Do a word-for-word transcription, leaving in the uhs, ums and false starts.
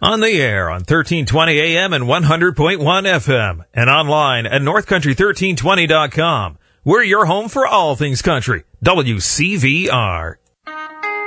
On the air on thirteen twenty A M and one hundred point one F M and online at north country thirteen twenty dot com. We're your home for all things country. W C V R.